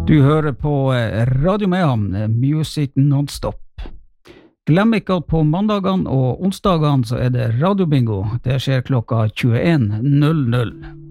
Du hører på Radio Mehamn, Music Non-Stop. Glem ikke at på mandagene og onsdagene så det radiobingo. Det skjer klokka 21.00.